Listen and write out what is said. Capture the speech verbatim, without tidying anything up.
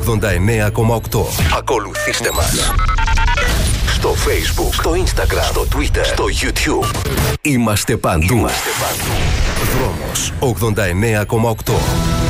ογδόντα εννέα κόμμα οκτώ. Ακολουθήστε μας στο Facebook, στο Instagram, στο Twitter, στο YouTube. Είμαστε παντού. Είμαστε παντού. Δρόμος ογδόντα εννέα κόμμα οκτώ.